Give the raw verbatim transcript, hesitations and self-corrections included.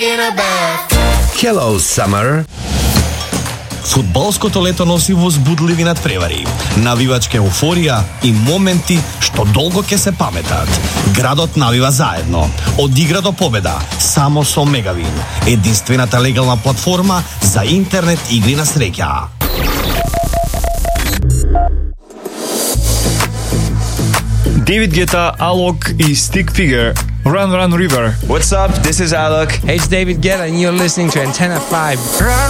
Hello, summer. Фудбалското лето носи возбудливи надпревари, навивачка еуфорија и моменти што долго ќе се паметат. Градот навива заедно, од игра до победа, само со Мегавин, единствената легална платформа за интернет игри на среќа. David Guetta, Alok и Stick Figure. Run Run River. What's up? This is Alok. Hey, it's David Guetta and you're listening to Antenna five. Run,